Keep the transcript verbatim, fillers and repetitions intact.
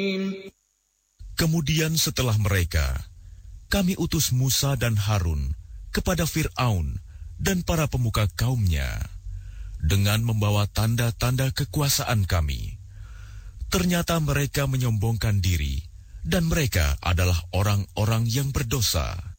Kemudian setelah mereka, kami utus Musa dan Harun kepada Fir'aun dan para pemuka kaumnya dengan membawa tanda-tanda kekuasaan kami. Ternyata mereka menyombongkan diri, dan mereka adalah orang-orang yang berdosa.